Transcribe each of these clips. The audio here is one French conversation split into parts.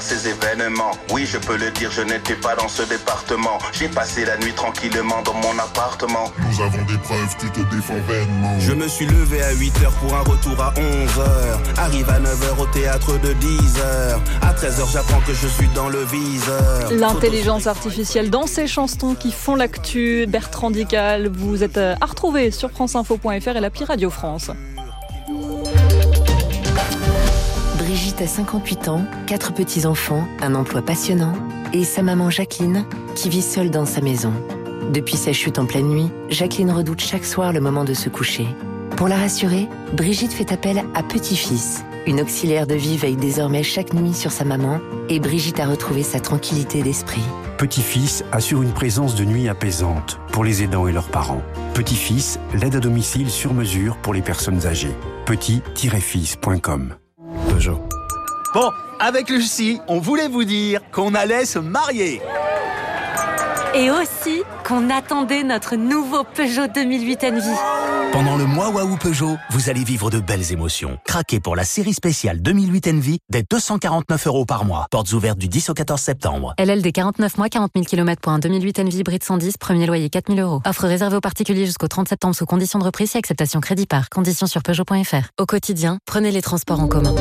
travers ces événements. Oui, je peux le dire, je n'étais pas dans ce département. J'ai passé la nuit tranquillement dans mon appartement. Nous avons des preuves, tu te défends vainement. Je me suis levé à 8h pour un retour à 11h. Arrive à 9h au théâtre de 10h. À 13h, j'apprends que je suis dans le viseur. L'intelligence artificielle dans ces chansons qui font l'actu. Bertrand Dical, vous êtes à retrouver sur franceinfo.fr et l'appli Radio France. Brigitte a 58 ans, 4 petits-enfants, un emploi passionnant et sa maman Jacqueline qui vit seule dans sa maison. Depuis sa chute en pleine nuit, Jacqueline redoute chaque soir le moment de se coucher. Pour la rassurer, Brigitte fait appel à Petit-Fils. Une auxiliaire de vie veille désormais chaque nuit sur sa maman et Brigitte a retrouvé sa tranquillité d'esprit. Petit-Fils assure une présence de nuit apaisante pour les aidants et leurs parents. Petit-Fils, l'aide à domicile sur mesure pour les personnes âgées. petit-fils.com. Peugeot. Bon, avec Lucie, on voulait vous dire qu'on allait se marier. Et aussi qu'on attendait notre nouveau Peugeot 2008 Envy. Pendant le mois Waouh Peugeot, vous allez vivre de belles émotions. Craquez pour la série spéciale 2008 Envy dès 249 € par mois. Portes ouvertes du 10 au 14 septembre. LLD 49 mois, 40 000 km pour un 2008 Envy hybride 110, premier loyer 4 000 €. Offre réservée aux particuliers jusqu'au 30 septembre sous conditions de reprise et acceptation crédit par. Conditions sur Peugeot.fr. Au quotidien, prenez les transports en commun.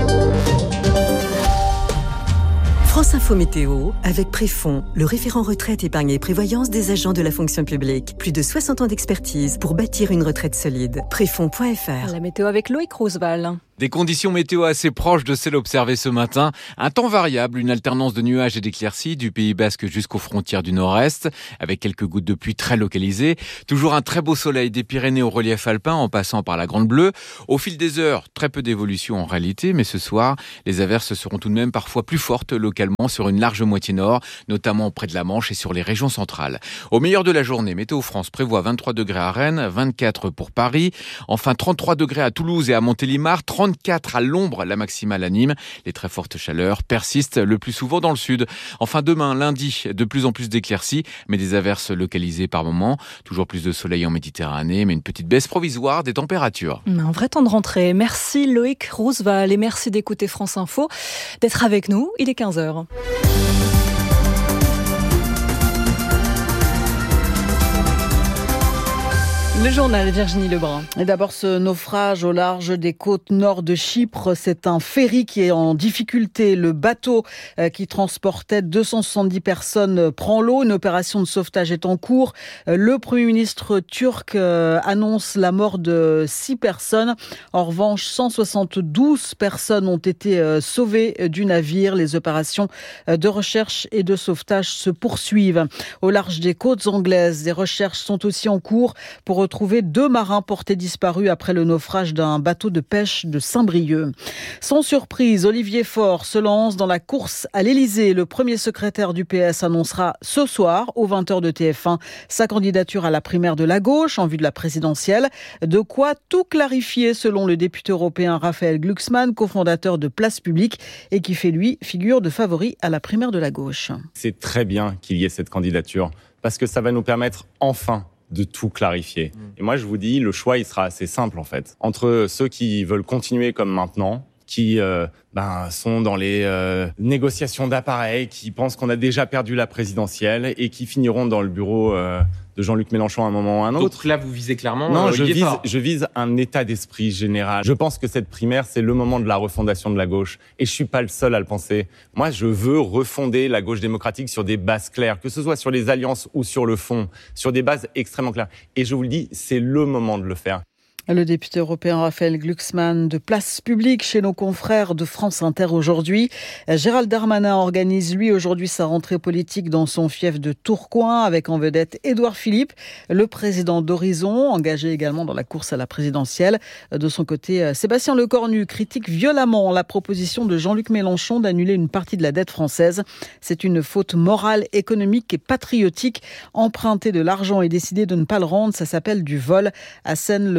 France Info Météo, avec Préfond, le référent retraite, épargne et prévoyance des agents de la fonction publique. Plus de 60 ans d'expertise pour bâtir une retraite solide. Préfond.fr. La météo avec Loïc Roosevelt. Des conditions météo assez proches de celles observées ce matin. Un temps variable, une alternance de nuages et d'éclaircies du Pays Basque jusqu'aux frontières du nord-est, avec quelques gouttes de pluie très localisées. Toujours un très beau soleil des Pyrénées au relief alpin en passant par la Grande Bleue. Au fil des heures, très peu d'évolution en réalité, mais ce soir, les averses seront tout de même parfois plus fortes localement sur une large moitié nord, notamment près de la Manche et sur les régions centrales. Au meilleur de la journée, Météo France prévoit 23 degrés à Rennes, 24 pour Paris, enfin 33 degrés à Toulouse et à Montélimar, 34 à l'ombre, la maximale à Nîmes. Les très fortes chaleurs persistent le plus souvent dans le sud. Enfin demain, lundi, de plus en plus d'éclaircies, mais des averses localisées par moments. Toujours plus de soleil en Méditerranée, mais une petite baisse provisoire des températures. Un vrai temps de rentrée. Merci Loïc Roosevelt et merci d'écouter France Info, d'être avec nous. Il est 15h. Le journal Virginie Lebrun. Et d'abord, ce naufrage au large des côtes nord de Chypre, c'est un ferry qui est en difficulté. Le bateau qui transportait 270 personnes prend l'eau. Une opération de sauvetage est en cours. Le Premier ministre turc annonce la mort de 6 personnes. En revanche, 172 personnes ont été sauvées du navire. Les opérations de recherche et de sauvetage se poursuivent. Au large des côtes anglaises, des recherches sont aussi en cours pour retrouver 2 marins portés disparus après le naufrage d'un bateau de pêche de Saint-Brieuc. Sans surprise, Olivier Faure se lance dans la course à l'Élysée. Le premier secrétaire du PS annoncera ce soir, aux 20h de TF1, sa candidature à la primaire de la gauche en vue de la présidentielle. De quoi tout clarifier selon le député européen Raphaël Glucksmann, cofondateur de Place Publique et qui fait, lui, figure de favori à la primaire de la gauche. C'est très bien qu'il y ait cette candidature parce que ça va nous permettre enfin de tout clarifier. Et moi, je vous dis, le choix, il sera assez simple, en fait. Entre ceux qui veulent continuer comme maintenant, qui sont dans les négociations d'appareils, qui pensent qu'on a déjà perdu la présidentielle et qui finiront dans le bureau de Jean-Luc Mélenchon à un moment ou à un autre. Donc là, vous visez clairement Non, Olivier Faure. je vise un état d'esprit général. Je pense que cette primaire, c'est le moment de la refondation de la gauche. Et je suis pas le seul à le penser. Moi, je veux refonder la gauche démocratique sur des bases claires, que ce soit sur les alliances ou sur le fond, sur des bases extrêmement claires. Et je vous le dis, c'est le moment de le faire. Le député européen Raphaël Glucksmann de Place Publique chez nos confrères de France Inter aujourd'hui. Gérald Darmanin organise lui aujourd'hui sa rentrée politique dans son fief de Tourcoing avec en vedette Édouard Philippe, le président d'Horizon, engagé également dans la course à la présidentielle. De son côté, Sébastien Lecornu critique violemment la proposition de Jean-Luc Mélenchon d'annuler une partie de la dette française. C'est une faute morale, économique et patriotique. Emprunter de l'argent et décider de ne pas le rendre, ça s'appelle du vol, assène le Premier ministre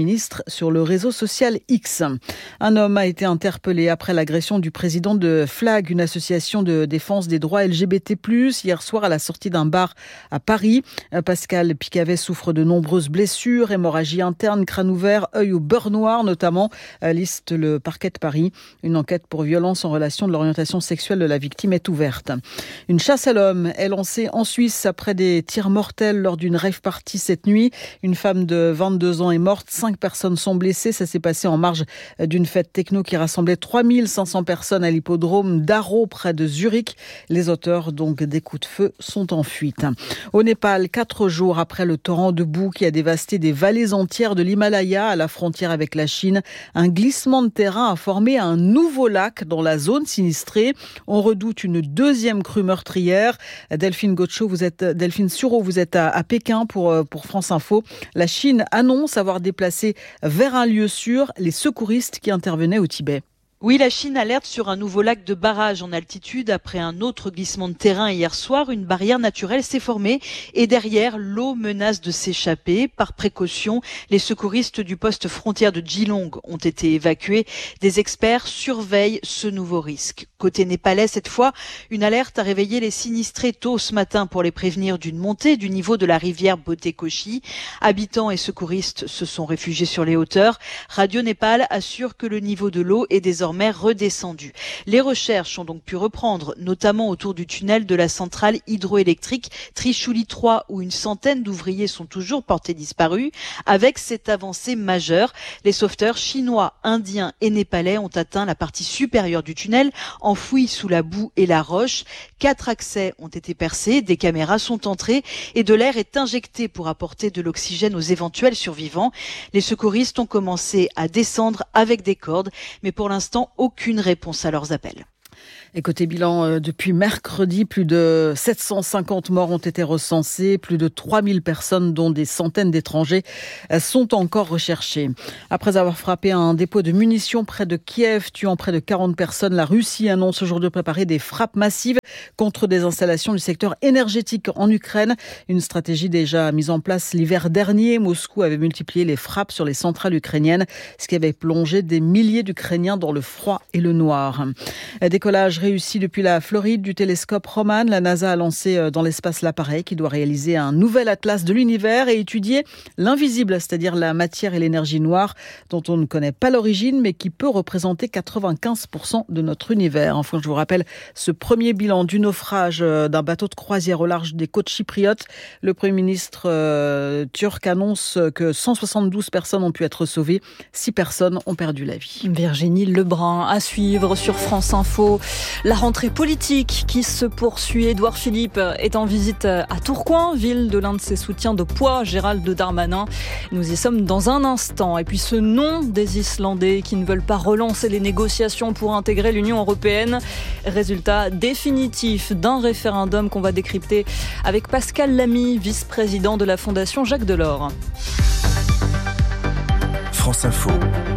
ministre sur le réseau social X. Un homme a été interpellé après l'agression du président de FLAG, une association de défense des droits LGBT+, hier soir à la sortie d'un bar à Paris. Pascal Picavet souffre de nombreuses blessures, hémorragie interne, crâne ouvert, œil au beurre noir notamment, liste le parquet de Paris. Une enquête pour violence en relation de l'orientation sexuelle de la victime est ouverte. Une chasse à l'homme est lancée en Suisse après des tirs mortels lors d'une rave party cette nuit. Une femme de 22 ans est morte, 5 personnes sont blessées. Ça s'est passé en marge d'une fête techno qui rassemblait 3500 personnes à l'hippodrome d'Aro près de Zurich. Les auteurs donc des coups de feu sont en fuite. Au Népal, 4 jours après le torrent de boue qui a dévasté des vallées entières de l'Himalaya à la frontière avec la Chine, un glissement de terrain a formé un nouveau lac dans la zone sinistrée. On redoute une deuxième crue meurtrière. Delphine Sureau, vous êtes à Pékin pour France Info. La Chine annonce avoir déplacé vers un lieu sûr les secouristes qui intervenaient au Tibet. Oui, la Chine alerte sur un nouveau lac de barrage en altitude après un autre glissement de terrain hier soir. Une barrière naturelle s'est formée et derrière, l'eau menace de s'échapper. Par précaution, les secouristes du poste frontière de Geelong ont été évacués. Des experts surveillent ce nouveau risque. Côté népalais, cette fois, une alerte a réveillé les sinistrés tôt ce matin pour les prévenir d'une montée du niveau de la rivière Botekoshi. Habitants et secouristes se sont réfugiés sur les hauteurs. Radio Népal assure que le niveau de l'eau est désormais redescendu. Les recherches ont donc pu reprendre, notamment autour du tunnel de la centrale hydroélectrique Trishuli 3, où une centaine d'ouvriers sont toujours portés disparus. Avec cette avancée majeure, les sauveteurs chinois, indiens et népalais ont atteint la partie supérieure du tunnel, enfouis sous la boue et la roche. 4 accès ont été percés, des caméras sont entrées et de l'air est injecté pour apporter de l'oxygène aux éventuels survivants. Les secouristes ont commencé à descendre avec des cordes, mais pour l'instant, aucune réponse à leurs appels. Et côté bilan, depuis mercredi, plus de 750 morts ont été recensés. Plus de 3000 personnes, dont des centaines d'étrangers, sont encore recherchées. Après avoir frappé un dépôt de munitions près de Kiev, tuant près de 40 personnes, la Russie annonce aujourd'hui préparer des frappes massives contre des installations du secteur énergétique en Ukraine. Une stratégie déjà mise en place l'hiver dernier. Moscou avait multiplié les frappes sur les centrales ukrainiennes, ce qui avait plongé des milliers d'Ukrainiens dans le froid et le noir. Décollage réussi depuis la Floride du télescope Roman. La NASA a lancé dans l'espace l'appareil qui doit réaliser un nouvel atlas de l'univers et étudier l'invisible, c'est-à-dire la matière et l'énergie noire, dont on ne connaît pas l'origine, mais qui peut représenter 95% de notre univers. Enfin, je vous rappelle ce premier bilan du naufrage d'un bateau de croisière au large des côtes chypriotes. Le Premier ministre turc annonce que 172 personnes ont pu être sauvées. 6 personnes ont perdu la vie. Virginie Lebrun à suivre sur France Info. La rentrée politique qui se poursuit. Édouard Philippe est en visite à Tourcoing, ville de l'un de ses soutiens de poids, Gérald Darmanin. Nous y sommes dans un instant. Et puis ce nom des Islandais qui ne veulent pas relancer les négociations pour intégrer l'Union européenne. Résultat définitif d'un référendum qu'on va décrypter avec Pascal Lamy, vice-président de la Fondation Jacques Delors. France Info.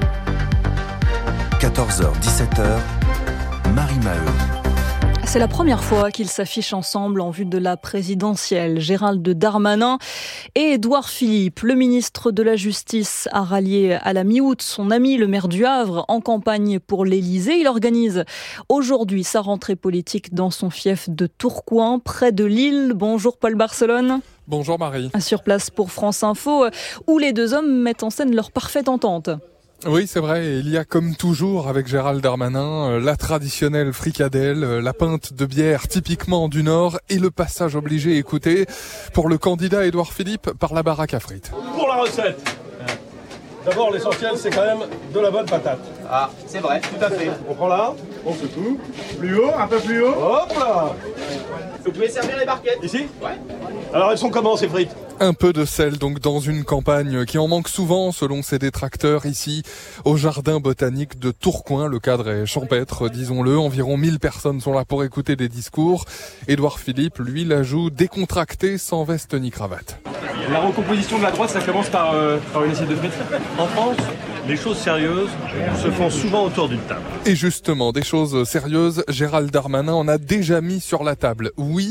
14h, 17h. Marie Maheu. C'est la première fois qu'ils s'affichent ensemble en vue de la présidentielle. Gérald Darmanin et Édouard Philippe. Le ministre de la Justice a rallié à la mi-août son ami, le maire du Havre, en campagne pour l'Élysée. Il organise aujourd'hui sa rentrée politique dans son fief de Tourcoing, près de Lille. Bonjour Paul Barcelone. Bonjour Marie. Sur place pour France Info, où les deux hommes mettent en scène leur parfaite entente. Oui, c'est vrai. Il y a comme toujours avec Gérald Darmanin la traditionnelle fricadelle, la pinte de bière typiquement du Nord et le passage obligé écouté pour le candidat Édouard Philippe par la baraque à frites. Pour la recette, d'abord l'essentiel c'est quand même de la bonne patate. Ah, c'est vrai, tout à fait. On prend là, on secoue, plus haut, un peu plus haut, hop là. Vous pouvez servir les barquettes. Ici ? Ouais. Alors elles sont comment ces frites ? Un peu de sel donc dans une campagne qui en manque souvent selon ses détracteurs ici au jardin botanique de Tourcoing. Le cadre est champêtre, disons-le. Environ 1000 personnes sont là pour écouter des discours. Édouard Philippe, lui, la joue décontractée, sans veste ni cravate. La recomposition de la droite, ça commence par une assiette de frites. En France, les choses sérieuses se font souvent autour d'une table. Et justement, des choses sérieuses, Gérald Darmanin en a déjà mis sur la table. Oui,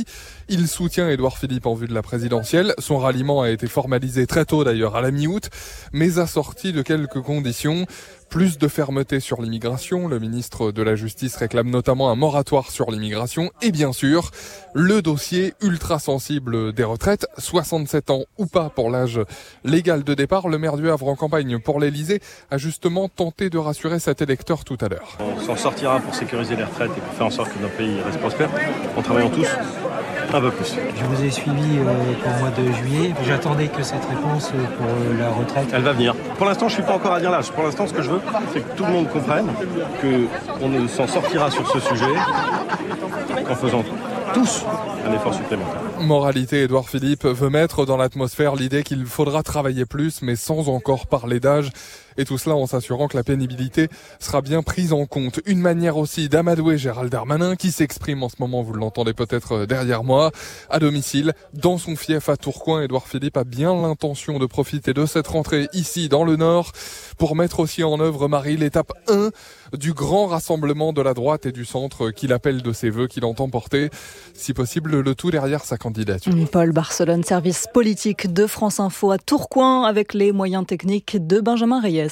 Il soutient Édouard Philippe en vue de la présidentielle. Son ralliement a été formalisé très tôt d'ailleurs, à la mi-août, mais assorti de quelques conditions. Plus de fermeté sur l'immigration. Le ministre de la Justice réclame notamment un moratoire sur l'immigration. Et bien sûr, le dossier ultra sensible des retraites. 67 ans ou pas pour l'âge légal de départ. Le maire du Havre en campagne pour l'Elysée a justement tenté de rassurer cet électeur tout à l'heure. On s'en sortira pour sécuriser les retraites et pour faire en sorte que notre pays reste prospère en travaillant tous un peu plus. Je vous ai suivi pour le mois de juillet. J'attendais que cette réponse pour la retraite. Elle va venir. Pour l'instant, je ne suis pas encore à dire l'âge. Pour l'instant, ce que je veux, c'est que tout le monde comprenne qu'on ne s'en sortira sur ce sujet qu'en faisant tous un effort supplémentaire. Moralité, Édouard Philippe veut mettre dans l'atmosphère l'idée qu'il faudra travailler plus, mais sans encore parler d'âge. Et tout cela en s'assurant que la pénibilité sera bien prise en compte. Une manière aussi d'amadouer Gérald Darmanin, qui s'exprime en ce moment, vous l'entendez peut-être derrière moi, à domicile, dans son fief à Tourcoing. Édouard Philippe a bien l'intention de profiter de cette rentrée ici, dans le Nord, pour mettre aussi en œuvre, Marie, l'étape 1 du grand rassemblement de la droite et du centre qu'il appelle de ses voeux, qu'il entend porter, si possible, le tout derrière sa candidature. Paul Barcelone, service politique de France Info à Tourcoing, avec les moyens techniques de Benjamin Reyes.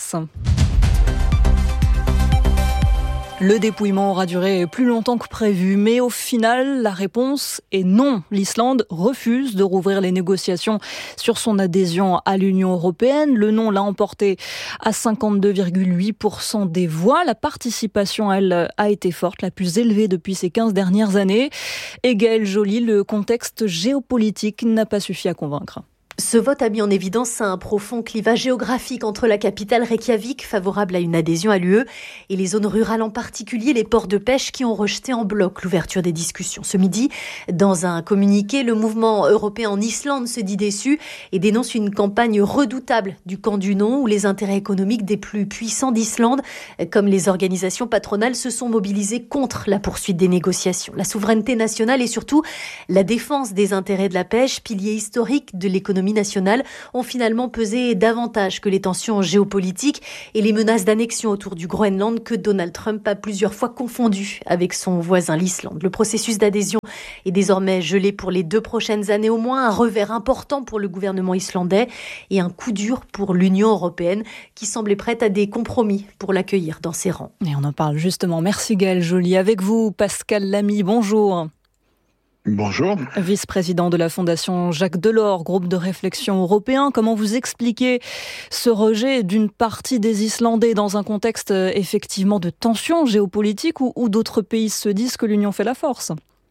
Le dépouillement aura duré plus longtemps que prévu, mais au final, la réponse est non. L'Islande refuse de rouvrir les négociations sur son adhésion à l'Union européenne. Le non l'a emporté à 52,8% des voix. La participation, elle, a été forte, la plus élevée depuis ces 15 dernières années. Et Gaëlle Joly, le contexte géopolitique n'a pas suffi à convaincre. Ce vote a mis en évidence un profond clivage géographique entre la capitale Reykjavik, favorable à une adhésion à l'UE, et les zones rurales, en particulier les ports de pêche qui ont rejeté en bloc l'ouverture des discussions. Ce midi, dans un communiqué, le mouvement européen en Islande se dit déçu et dénonce une campagne redoutable du camp du non, où les intérêts économiques des plus puissants d'Islande, comme les organisations patronales, se sont mobilisés contre la poursuite des négociations. La souveraineté nationale et surtout la défense des intérêts de la pêche, pilier historique de l'économie nationale, ont finalement pesé davantage que les tensions géopolitiques et les menaces d'annexion autour du Groenland que Donald Trump a plusieurs fois confondues avec son voisin l'Islande. Le processus d'adhésion est désormais gelé pour les 2 prochaines années au moins, un revers important pour le gouvernement islandais et un coup dur pour l'Union européenne qui semblait prête à des compromis pour l'accueillir dans ses rangs. Et on en parle justement. Merci Gaëlle Joly. Avec vous, Pascal Lamy, bonjour. Bonjour. Vice-président de la Fondation Jacques Delors, groupe de réflexion européen. Comment vous expliquez ce rejet d'une partie des Islandais dans un contexte effectivement de tension géopolitique où d'autres pays se disent que l'Union fait la force ?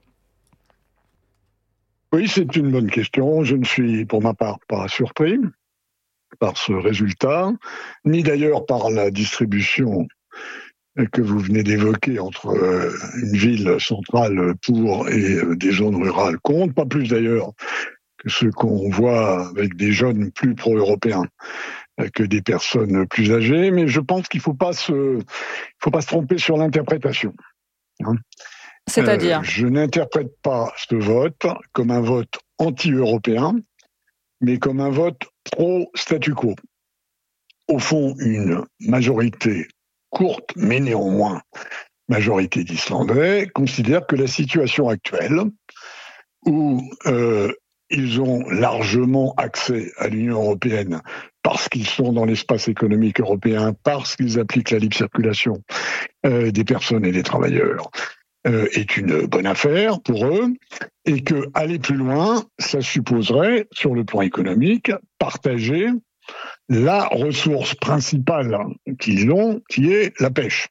Oui, c'est une bonne question. Je ne suis pour ma part pas surpris par ce résultat, ni d'ailleurs par la distribution que vous venez d'évoquer entre une ville centrale pour et des zones rurales contre, pas plus d'ailleurs que ce qu'on voit avec des jeunes plus pro-européens que des personnes plus âgées, mais je pense qu'il faut pas se tromper sur l'interprétation. C'est-à-dire je n'interprète pas ce vote comme un vote anti-européen, mais comme un vote pro-statu quo. Au fond, une majorité courte, mais néanmoins majorité d'Islandais, considère que la situation actuelle, où ils ont largement accès à l'Union européenne parce qu'ils sont dans l'espace économique européen, parce qu'ils appliquent la libre circulation des personnes et des travailleurs, est une bonne affaire pour eux, et que aller plus loin, ça supposerait, sur le plan économique, partager la ressource principale qu'ils ont, qui est la pêche.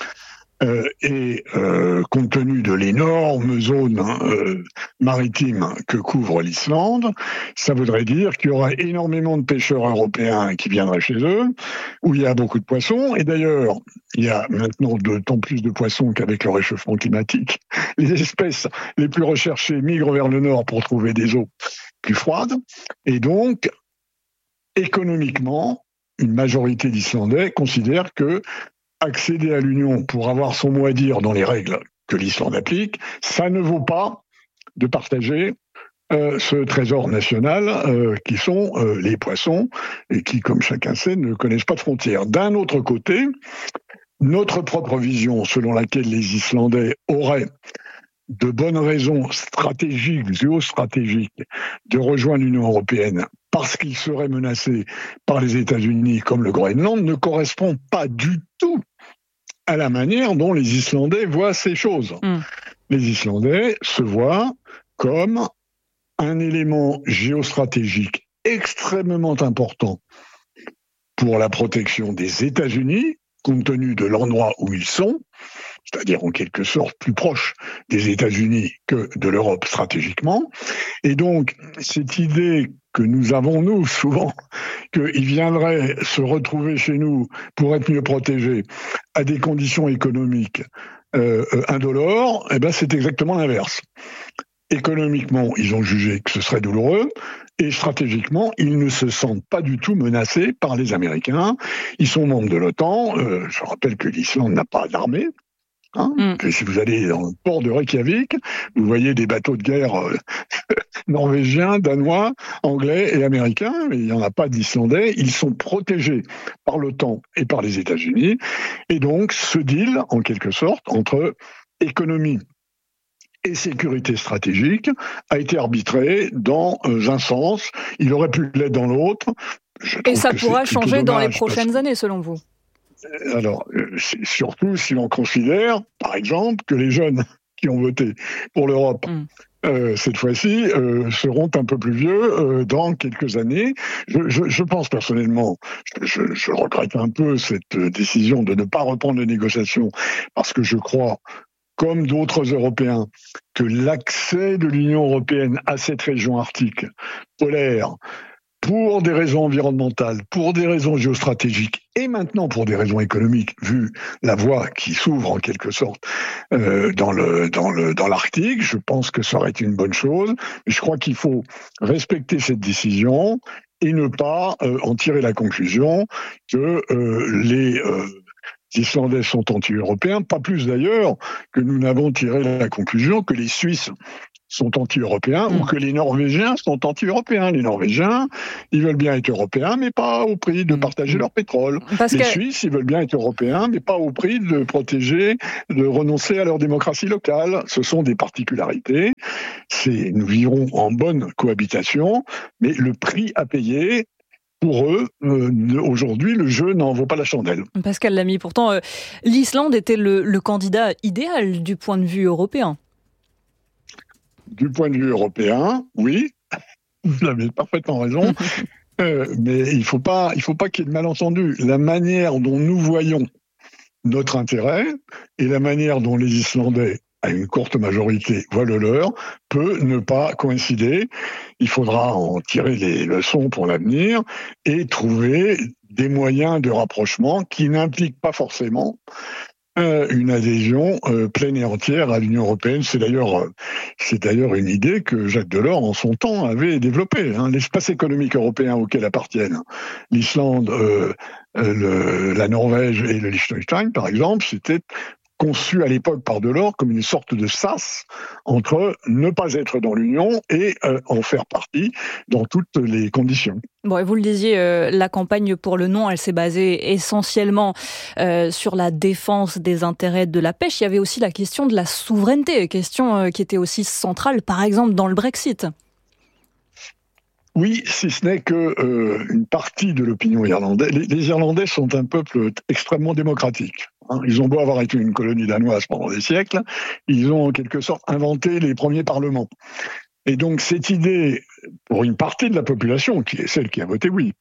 Compte tenu de l'énorme zone maritime que couvre l'Islande, ça voudrait dire qu'il y aura énormément de pêcheurs européens qui viendraient chez eux, où il y a beaucoup de poissons. Et d'ailleurs, il y a maintenant d'autant plus de poissons qu'avec le réchauffement climatique, les espèces les plus recherchées migrent vers le nord pour trouver des eaux plus froides. Et donc, économiquement, une majorité d'Islandais considère que accéder à l'Union pour avoir son mot à dire dans les règles que l'Islande applique, ça ne vaut pas de partager ce trésor national qui sont les poissons et qui, comme chacun sait, ne connaissent pas de frontières. D'un autre côté, notre propre vision selon laquelle les Islandais auraient de bonnes raisons stratégiques, géostratégiques, de rejoindre l'Union européenne parce qu'ils seraient menacés par les États-Unis comme le Groenland ne correspond pas du tout à la manière dont les Islandais voient ces choses. Les Islandais se voient comme un élément géostratégique extrêmement important pour la protection des États-Unis, compte tenu de l'endroit où ils sont, c'est-à-dire en quelque sorte plus proche des États-Unis que de l'Europe stratégiquement. Et donc, cette idée que nous avons, nous, souvent, qu'ils viendraient se retrouver chez nous pour être mieux protégés à des conditions économiques indolores, eh ben, c'est exactement l'inverse. Économiquement, ils ont jugé que ce serait douloureux, et stratégiquement, ils ne se sentent pas du tout menacés par les Américains. Ils sont membres de l'OTAN. Je rappelle que l'Islande n'a pas d'armée. Et si vous allez dans le port de Reykjavik, vous voyez des bateaux de guerre norvégiens, danois, anglais et américains, mais il n'y en a pas d'Islandais. Ils sont protégés par l'OTAN et par les États-Unis. Et donc, ce deal, en quelque sorte, entre économie et sécurité stratégique a été arbitré dans un sens. Il aurait pu l'être dans l'autre. Et ça pourra changer dans les prochaines années, selon vous? Alors, surtout si l'on considère, par exemple, que les jeunes qui ont voté pour l'Europe cette fois-ci seront un peu plus vieux dans quelques années. Je pense personnellement, je regrette un peu cette décision de ne pas reprendre les négociations parce que je crois, comme d'autres Européens, que l'accès de l'Union européenne à cette région arctique polaire, pour des raisons environnementales, pour des raisons géostratégiques et maintenant pour des raisons économiques, vu la voie qui s'ouvre en quelque sorte dans l'Arctique, je pense que ça aurait été une bonne chose. Je crois qu'il faut respecter cette décision et ne pas en tirer la conclusion que les Islandais sont anti-européens, pas plus d'ailleurs que nous n'avons tiré la conclusion que les Suisses sont anti-européens ou que les Norvégiens sont anti-européens. Les Norvégiens, ils veulent bien être européens, mais pas au prix de partager leur pétrole. Les Suisses, ils veulent bien être européens, mais pas au prix de protéger, de renoncer à leur démocratie locale. Ce sont des particularités. Nous vivrons en bonne cohabitation, mais le prix à payer, pour eux, aujourd'hui, le jeu n'en vaut pas la chandelle. Pascal Lamy, pourtant, l'Islande était le candidat idéal du point de vue européen. Du point de vue européen, oui, vous avez parfaitement raison, mais il faut pas qu'il y ait de malentendu. La manière dont nous voyons notre intérêt et la manière dont les Islandais, à une courte majorité, voient le leur, peut ne pas coïncider. Il faudra en tirer les leçons pour l'avenir et trouver des moyens de rapprochement qui n'impliquent pas forcément une adhésion pleine et entière à l'Union européenne. C'est d'ailleurs une idée que Jacques Delors, en son temps, avait développée. L'espace économique européen auquel appartiennent l'Islande, la Norvège et le Liechtenstein, par exemple, c'était conçu à l'époque par Delors comme une sorte de sas entre ne pas être dans l'Union et en faire partie dans toutes les conditions. Bon, et vous le disiez, la campagne pour le non, elle s'est basée essentiellement sur la défense des intérêts de la pêche. Il y avait aussi la question de la souveraineté, question qui était aussi centrale, par exemple, dans le Brexit. Oui, si ce n'est que une partie de l'opinion irlandaise. Les Irlandais sont un peuple extrêmement démocratique. Ils ont beau avoir été une colonie danoise pendant des siècles, ils ont en quelque sorte inventé les premiers parlements. Et donc cette idée, pour une partie de la population, qui est celle qui a voté oui,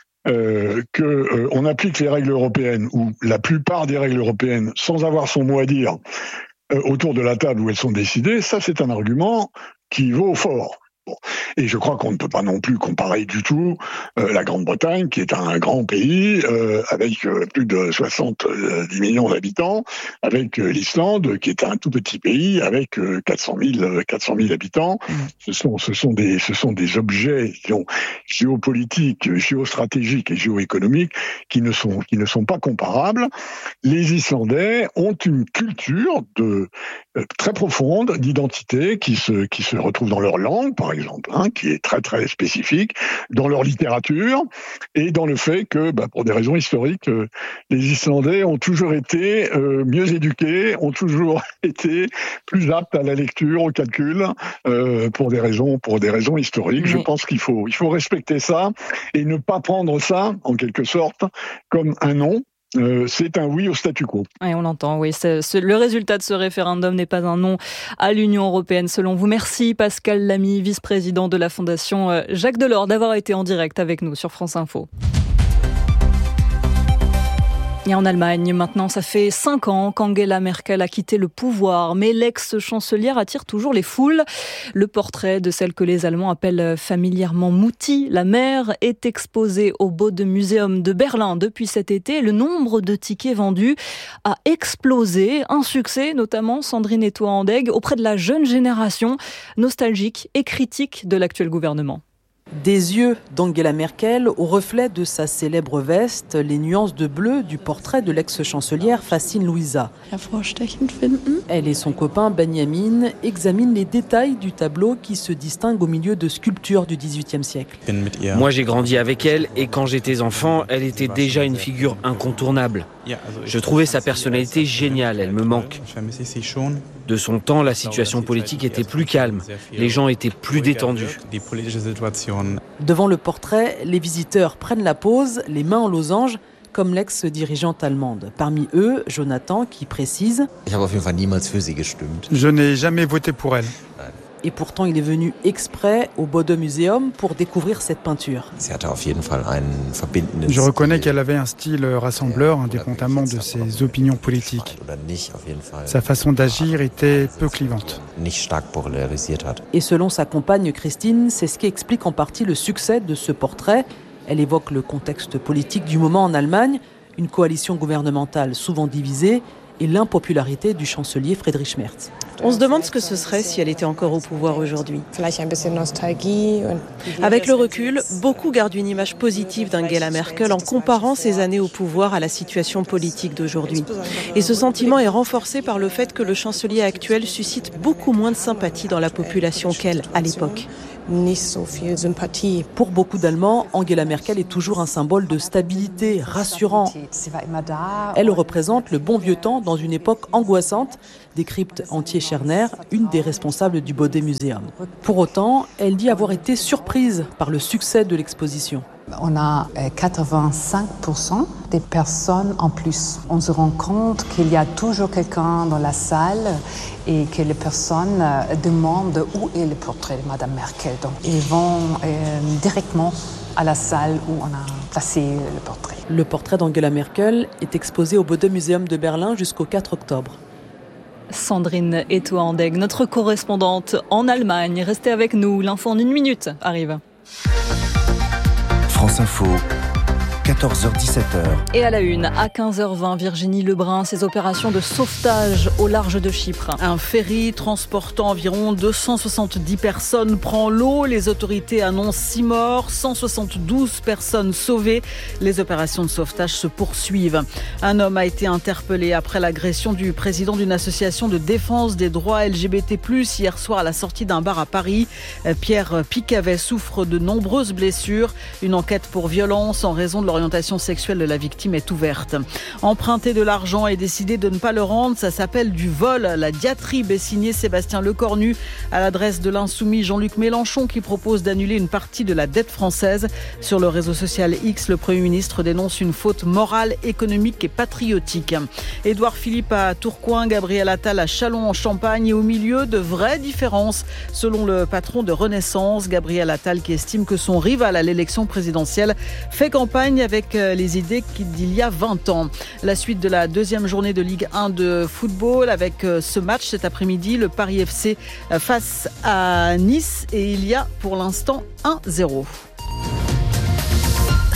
qu'on applique les règles européennes, ou la plupart des règles européennes, sans avoir son mot à dire autour de la table où elles sont décidées, ça c'est un argument qui vaut fort. Bon. Et je crois qu'on ne peut pas non plus comparer du tout la Grande-Bretagne, qui est un grand pays avec plus de 70 millions d'habitants, avec l'Islande, qui est un tout petit pays avec 400 000 habitants. Ce sont des objets géopolitiques, géostratégiques et géoéconomiques qui ne sont pas comparables. Les Islandais ont une culture très profonde d'identité qui se retrouve dans leur langue, par exemple, qui est très très spécifique dans leur littérature et dans le fait que, pour des raisons historiques, les Islandais ont toujours été mieux éduqués, ont toujours été plus aptes à la lecture, au calcul, pour des raisons historiques. Je pense qu'il faut respecter ça et ne pas prendre ça, en quelque sorte, comme un non. C'est un oui au statu quo. Et on l'entend, oui. Le résultat de ce référendum n'est pas un non à l'Union européenne, selon vous. Merci Pascal Lamy, vice-président de la Fondation Jacques Delors, d'avoir été en direct avec nous sur France Info. Et en Allemagne, maintenant, ça fait 5 ans qu'Angela Merkel a quitté le pouvoir, mais l'ex-chancelière attire toujours les foules. Le portrait de celle que les Allemands appellent familièrement Mutti, la mère, est exposé au Bode-Museum de Berlin depuis cet été. Le nombre de tickets vendus a explosé. Un succès, notamment Sandrine Eto-Handegg, auprès de la jeune génération, nostalgique et critique de l'actuel gouvernement. Des yeux d'Angela Merkel au reflet de sa célèbre veste, les nuances de bleu du portrait de l'ex-chancelière fascinent Louisa. Elle et son copain Benjamin examinent les détails du tableau qui se distingue au milieu de sculptures du XVIIIe siècle. Moi j'ai grandi avec elle et quand j'étais enfant, elle était déjà une figure incontournable. Je trouvais sa personnalité géniale, elle me manque. De son temps, la situation politique était plus calme, les gens étaient plus détendus. Devant le portrait, les visiteurs prennent la pose, les mains en losange, comme l'ex-dirigeante allemande. Parmi eux, Jonathan, qui précise « Je n'ai jamais voté pour elle. » Et pourtant, il est venu exprès au Bode-Museum pour découvrir cette peinture. Je reconnais qu'elle avait un style rassembleur, indépendamment de ses opinions politiques. Sa façon d'agir était peu clivante. Et selon sa compagne Christine, c'est ce qui explique en partie le succès de ce portrait. Elle évoque le contexte politique du moment en Allemagne, une coalition gouvernementale souvent divisée et l'impopularité du chancelier Friedrich Merz. On se demande ce que ce serait si elle était encore au pouvoir aujourd'hui. Avec le recul, beaucoup gardent une image positive d'Angela Merkel en comparant ses années au pouvoir à la situation politique d'aujourd'hui. Et ce sentiment est renforcé par le fait que le chancelier actuel suscite beaucoup moins de sympathie dans la population qu'elle, à l'époque. Pour beaucoup d'Allemands, Angela Merkel est toujours un symbole de stabilité, rassurant. Elle représente le bon vieux temps dans une époque angoissante, décrypte Antje Scherner, une des responsables du Bode-Museum. Pour autant, elle dit avoir été surprise par le succès de l'exposition. On a 85% des personnes en plus. On se rend compte qu'il y a toujours quelqu'un dans la salle et que les personnes demandent où est le portrait de Madame Merkel. Donc ils vont directement à la salle où on a placé le portrait. Le portrait d'Angela Merkel est exposé au Bode-Museum de Berlin jusqu'au 4 octobre. Sandrine Eto-Handegg, notre correspondante en Allemagne. Restez avec nous, l'info en 1 minute arrive. France Info, 14h-17h. Et à la une, à 15h20, Virginie Lebrun, ses opérations de sauvetage au large de Chypre. Un ferry transportant environ 270 personnes prend l'eau. Les autorités annoncent 6 morts, 172 personnes sauvées. Les opérations de sauvetage se poursuivent. Un homme a été interpellé après l'agression du président d'une association de défense des droits LGBT+, hier soir à la sortie d'un bar à Paris. Pierre Picavet souffre de nombreuses blessures. Une enquête pour violence en raison de l'orientation sexuelle de la victime est ouverte. Emprunter de l'argent et décider de ne pas le rendre, ça s'appelle du vol. La diatribe est signée Sébastien Lecornu à l'adresse de l'insoumis Jean-Luc Mélenchon qui propose d'annuler une partie de la dette française. Sur le réseau social X, le Premier ministre dénonce une faute morale, économique et patriotique. Édouard Philippe à Tourcoing, Gabriel Attal à Châlons en Champagne et au milieu de vraies différences. Selon le patron de Renaissance, Gabriel Attal qui estime que son rival à l'élection présidentielle fait campagne avec les idées d'il y a 20 ans. La suite de la 2e journée de Ligue 1 de football avec ce match cet après-midi, le Paris FC face à Nice et il y a pour l'instant 1-0.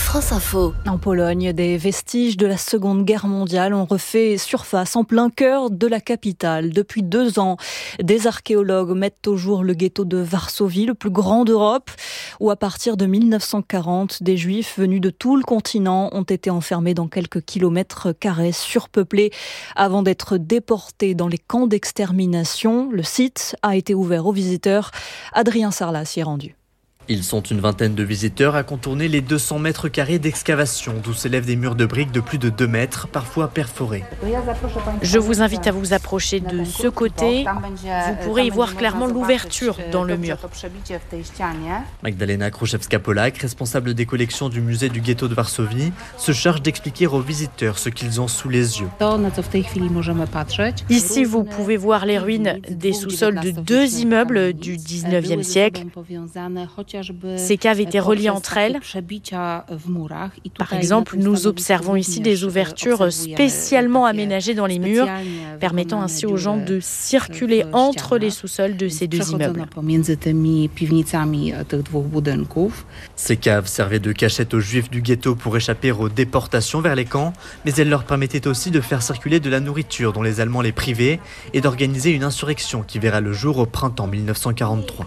France Info. En Pologne, des vestiges de la Seconde Guerre mondiale ont refait surface en plein cœur de la capitale. Depuis 2 ans, des archéologues mettent au jour le ghetto de Varsovie, le plus grand d'Europe, où à partir de 1940, des Juifs venus de tout le continent ont été enfermés dans quelques kilomètres carrés surpeuplés avant d'être déportés dans les camps d'extermination. Le site a été ouvert aux visiteurs. Adrien Sarlat s'y est rendu. Ils sont une vingtaine de visiteurs à contourner les 200 mètres carrés d'excavation, d'où s'élèvent des murs de briques de plus de 2 mètres, parfois perforés. Je vous invite à vous approcher de ce côté. Vous pourrez y voir clairement l'ouverture dans le mur. Magdalena Kruszewska-Polak, responsable des collections du musée du ghetto de Varsovie, se charge d'expliquer aux visiteurs ce qu'ils ont sous les yeux. Ici, vous pouvez voir les ruines des sous-sols de 2 immeubles du 19e siècle. Ces caves étaient reliées entre elles. Par exemple, nous observons ici des ouvertures spécialement aménagées dans les murs, permettant ainsi aux gens de circuler entre les sous-sols de ces 2 immeubles. Ces caves servaient de cachette aux Juifs du ghetto pour échapper aux déportations vers les camps, mais elles leur permettaient aussi de faire circuler de la nourriture dont les Allemands les privaient et d'organiser une insurrection qui verra le jour au printemps 1943.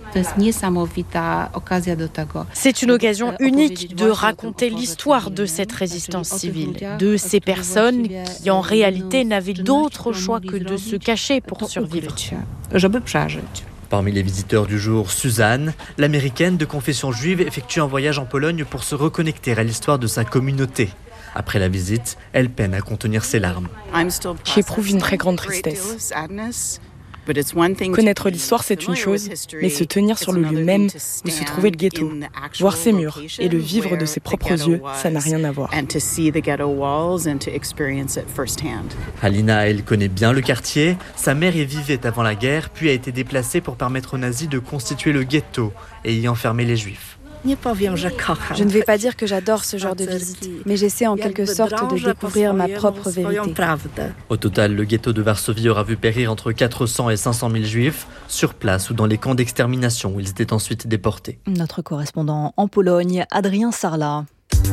C'est une occasion unique de raconter l'histoire de cette résistance civile, de ces personnes qui en réalité n'avaient d'autre choix que de se cacher pour survivre. Parmi les visiteurs du jour, Suzanne, l'américaine de confession juive, effectue un voyage en Pologne pour se reconnecter à l'histoire de sa communauté. Après la visite, elle peine à contenir ses larmes. J'éprouve une très grande tristesse. Connaître l'histoire, c'est une chose, mais se tenir sur le lieu même où se trouvait le ghetto, voir ses murs et le vivre de ses propres yeux, ça n'a rien à voir. Halina, elle connaît bien le quartier. Sa mère y vivait avant la guerre, puis a été déplacée pour permettre aux nazis de constituer le ghetto et y enfermer les Juifs. Je ne vais pas dire que j'adore ce genre de visite, mais j'essaie en quelque sorte de découvrir ma propre vérité. Au total, le ghetto de Varsovie aura vu périr entre 400 et 500 000 Juifs, sur place ou dans les camps d'extermination où ils étaient ensuite déportés. Notre correspondant en Pologne, Adrien Sarlat.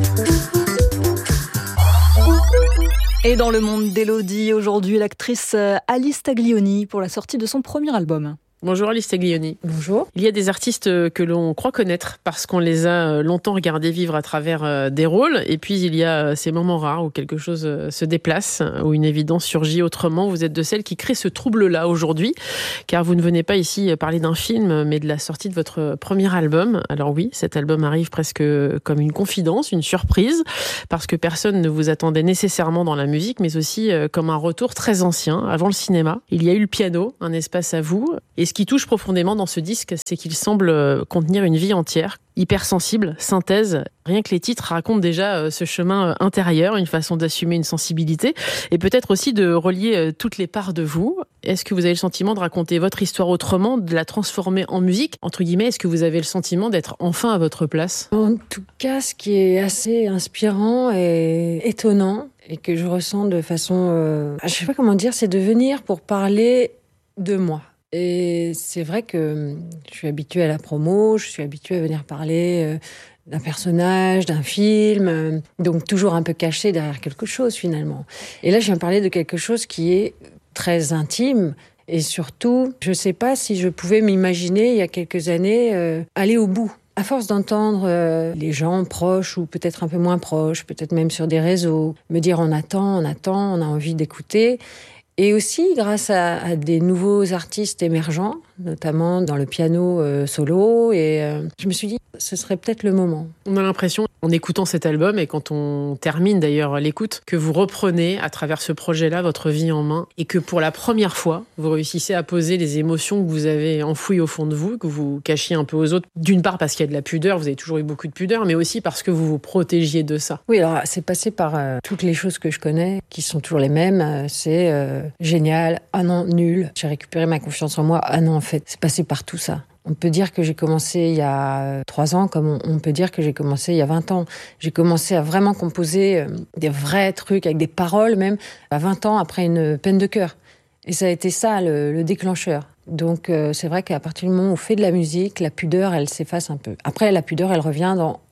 Et dans le monde d'Élodie, aujourd'hui, l'actrice Alice Taglioni pour la sortie de son premier album. Bonjour Alice Taglioni. Bonjour. Il y a des artistes que l'on croit connaître parce qu'on les a longtemps regardés vivre à travers des rôles. Et puis il y a ces moments rares où quelque chose se déplace, où une évidence surgit autrement. Vous êtes de celles qui créent ce trouble-là aujourd'hui, car vous ne venez pas ici parler d'un film, mais de la sortie de votre premier album. Alors oui, cet album arrive presque comme une confidence, une surprise, parce que personne ne vous attendait nécessairement dans la musique, mais aussi comme un retour très ancien, avant le cinéma. Il y a eu le piano, un espace à vous. Et ce qui touche profondément dans ce disque, c'est qu'il semble contenir une vie entière, hypersensible, synthèse. Rien que les titres racontent déjà ce chemin intérieur, une façon d'assumer une sensibilité et peut-être aussi de relier toutes les parts de vous. Est-ce que vous avez le sentiment de raconter votre histoire autrement, de la transformer en musique, entre guillemets? Est-ce que vous avez le sentiment d'être enfin à votre place? En tout cas, ce qui est assez inspirant et étonnant et que je ressens de façon, je sais pas comment dire, c'est de venir pour parler de moi. Et c'est vrai que je suis habituée à la promo, je suis habituée à venir parler d'un personnage, d'un film, donc toujours un peu caché derrière quelque chose finalement. Et là, je viens parler de quelque chose qui est très intime et surtout, je ne sais pas si je pouvais m'imaginer il y a quelques années aller au bout. À force d'entendre les gens proches ou peut-être un peu moins proches, peut-être même sur des réseaux, me dire on attend, on a envie d'écouter. Et aussi grâce à des nouveaux artistes émergents, notamment dans le piano solo. Et je me suis dit, ce serait peut-être le moment. On a l'impression, en écoutant cet album, et quand on termine d'ailleurs l'écoute, que vous reprenez à travers ce projet-là votre vie en main et que pour la première fois, vous réussissez à poser les émotions que vous avez enfouies au fond de vous, que vous cachiez un peu aux autres. D'une part parce qu'il y a de la pudeur, vous avez toujours eu beaucoup de pudeur, mais aussi parce que vous vous protégiez de ça. Oui, alors c'est passé par toutes les choses que je connais, qui sont toujours les mêmes. C'est génial, ah non, nul. J'ai récupéré ma confiance en moi, ah non, en fait, c'est passé par tout ça. On peut dire que j'ai commencé il y a 3 ans, comme on peut dire que j'ai commencé il y a 20 ans. J'ai commencé à vraiment composer des vrais trucs, avec des paroles même, à 20 ans après une peine de cœur. Et ça a été ça, le déclencheur. Donc c'est vrai qu'à partir du moment où on fait de la musique, la pudeur, elle s'efface un peu. Après, la pudeur, elle revient dans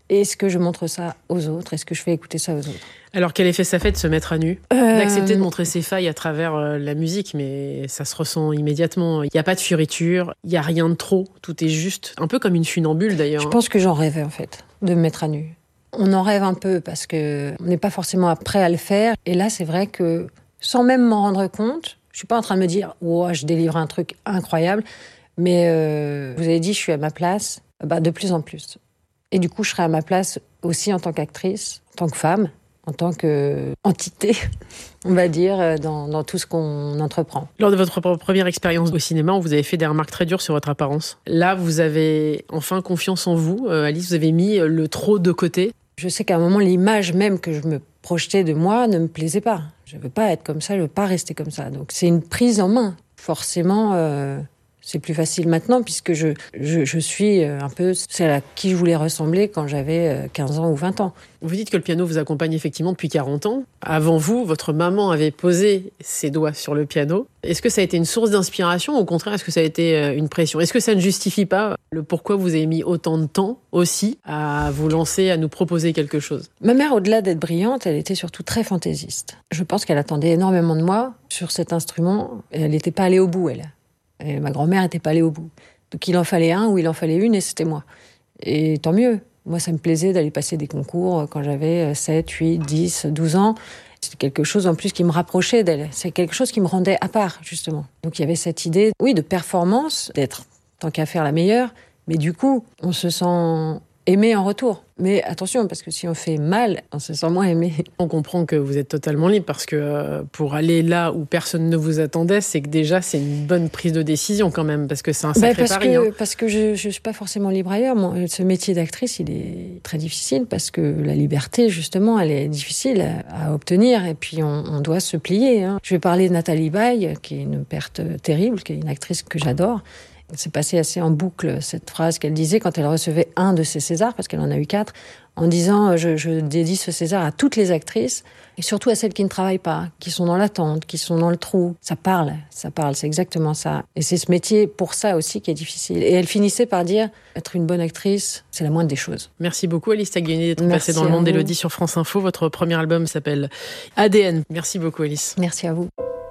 Est-ce que je montre ça aux autres ? Est-ce que je fais écouter ça aux autres ? Alors, quel effet ça fait de se mettre à nu ? D'accepter de montrer ses failles à travers la musique, mais ça se ressent immédiatement. Il n'y a pas de fioriture, il n'y a rien de trop, tout est juste. Un peu comme une funambule, d'ailleurs. Je pense que j'en rêvais, en fait, de me mettre à nu. On en rêve un peu parce qu'on n'est pas forcément prêt à le faire. Et là, c'est vrai que, sans même m'en rendre compte, je ne suis pas en train de me dire « Oh, je délivre un truc incroyable », mais vous avez dit « Je suis à ma place », de plus en plus. Et du coup, je serai à ma place aussi en tant qu'actrice, en tant que femme, en tant qu'entité, on va dire, dans tout ce qu'on entreprend. Lors de votre première expérience au cinéma, vous avez fait des remarques très dures sur votre apparence. Là, vous avez enfin confiance en vous. Alice, vous avez mis le trop de côté. Je sais qu'à un moment, l'image même que je me projetais de moi ne me plaisait pas. Je ne veux pas être comme ça, je ne veux pas rester comme ça. Donc c'est une prise en main. Forcément... c'est plus facile maintenant puisque je suis un peu celle à qui je voulais ressembler quand j'avais 15 ans ou 20 ans. Vous dites que le piano vous accompagne effectivement depuis 40 ans. Avant vous, votre maman avait posé ses doigts sur le piano. Est-ce que ça a été une source d'inspiration ou au contraire, est-ce que ça a été une pression ? Est-ce que ça ne justifie pas le pourquoi vous avez mis autant de temps aussi à vous lancer, à nous proposer quelque chose ? Ma mère, au-delà d'être brillante, elle était surtout très fantaisiste. Je pense qu'elle attendait énormément de moi sur cet instrument et elle n'était pas allée au bout, elle. Et ma grand-mère n'était pas allée au bout. Donc il en fallait un ou il en fallait une et c'était moi. Et tant mieux. Moi, ça me plaisait d'aller passer des concours quand j'avais 7, 8, 10, 12 ans. C'était quelque chose en plus qui me rapprochait d'elle. C'est quelque chose qui me rendait à part, justement. Donc il y avait cette idée, oui, de performance, d'être tant qu'à faire la meilleure. Mais du coup, on se sent aimé en retour. Mais attention, parce que si on fait mal, on se sent moins aimé. On comprend que vous êtes totalement libre parce que pour aller là où personne ne vous attendait, c'est que déjà c'est une bonne prise de décision quand même, parce que c'est un sacré pari. Parce que je suis pas forcément libre ailleurs. Ce métier d'actrice, il est très difficile parce que la liberté, justement, elle est difficile à obtenir et puis on doit se plier. Je vais parler de Nathalie Baye, qui est une perte terrible, qui est une actrice que j'adore. C'est passé assez en boucle, cette phrase qu'elle disait quand elle recevait un de ses Césars, parce qu'elle en a eu 4, en disant je dédie ce César à toutes les actrices, et surtout à celles qui ne travaillent pas, qui sont dans l'attente, qui sont dans le trou. Ça parle, c'est exactement ça. Et c'est ce métier, pour ça aussi, qui est difficile. Et elle finissait par dire, être une bonne actrice, c'est la moindre des choses. Merci beaucoup Alice Taglioni d'être passée dans le monde d'Élodie sur France Info. Votre premier album s'appelle ADN. Merci beaucoup Alice. Merci à vous.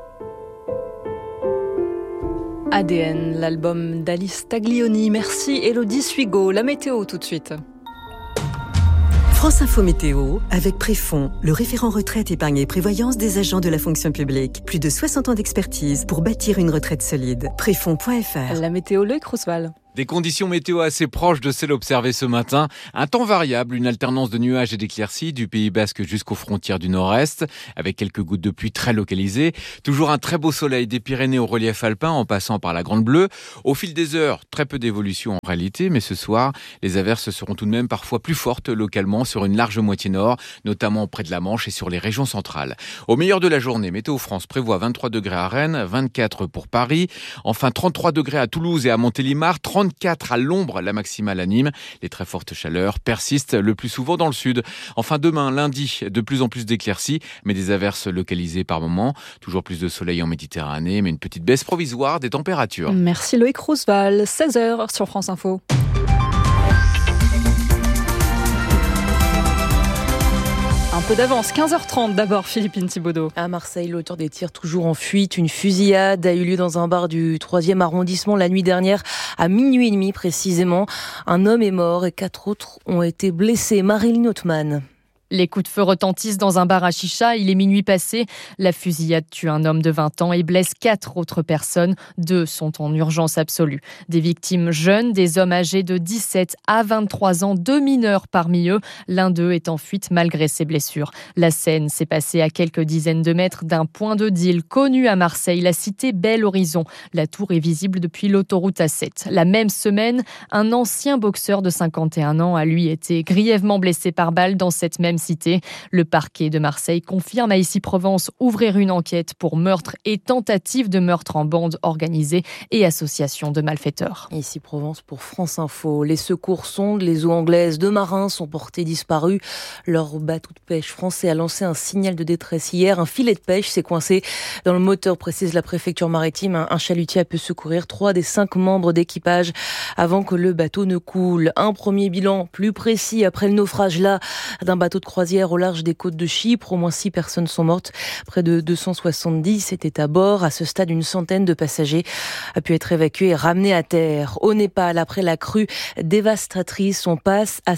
ADN, l'album d'Alice Taglioni. Merci Élodie Suigo. La météo tout de suite. France Info Météo avec Préfond, le référent retraite, épargne et prévoyance des agents de la fonction publique. Plus de 60 ans d'expertise pour bâtir une retraite solide. Préfond.fr. La météo, Loïc Rousseval. Des conditions météo assez proches de celles observées ce matin. Un temps variable, une alternance de nuages et d'éclaircies du Pays Basque jusqu'aux frontières du nord-est, avec quelques gouttes de pluie très localisées. Toujours un très beau soleil des Pyrénées au relief alpin en passant par la Grande Bleue. Au fil des heures, très peu d'évolution en réalité, mais ce soir, les averses seront tout de même parfois plus fortes localement sur une large moitié nord, notamment près de la Manche et sur les régions centrales. Au meilleur de la journée, Météo France prévoit 23 degrés à Rennes, 24 pour Paris, enfin 33 degrés à Toulouse et à Montélimar, 34 à l'ombre, la maximale à Nîmes. Les très fortes chaleurs persistent le plus souvent dans le sud. Enfin demain, lundi, de plus en plus d'éclaircies, mais des averses localisées par moments. Toujours plus de soleil en Méditerranée, mais une petite baisse provisoire des températures. Merci Loïc Rousseval, 16h sur France Info. Un peu d'avance, 15h30 d'abord, Philippine Thibaudeau. À Marseille, l'auteur des tirs toujours en fuite. Une fusillade a eu lieu dans un bar du 3e arrondissement la nuit dernière, à minuit et demi précisément. Un homme est mort et 4 autres ont été blessés. Marilyn Othman. Les coups de feu retentissent dans un bar à chicha. Il est minuit passé. La fusillade tue un homme de 20 ans et blesse 4 autres personnes. 2 sont en urgence absolue. Des victimes jeunes, des hommes âgés de 17 à 23 ans, 2 mineurs parmi eux. L'un d'eux est en fuite malgré ses blessures. La scène s'est passée à quelques dizaines de mètres d'un point de deal connu à Marseille, la cité Bel Horizon. La tour est visible depuis l'autoroute A7. La même semaine, un ancien boxeur de 51 ans a lui été grièvement blessé par balle dans cette même même cité. Le parquet de Marseille confirme à Issy-Provence ouvrir une enquête pour meurtre et tentative de meurtre en bande organisée et association de malfaiteurs. Issy-Provence pour France Info. Les secours sondent les eaux anglaises. 2 marins sont portés disparus. Leur bateau de pêche français a lancé un signal de détresse hier. Un filet de pêche s'est coincé dans le moteur, précise la préfecture maritime. Un chalutier a pu secourir 3 des 5 membres d'équipage avant que le bateau ne coule. Un premier bilan plus précis après le naufrage là d'un bateau de croisière au large des côtes de Chypre. Au moins 6 personnes sont mortes. Près de 270 étaient à bord. À ce stade, une centaine de passagers a pu être évacués et ramenés à terre. Au Népal, après la crue dévastatrice, on passe à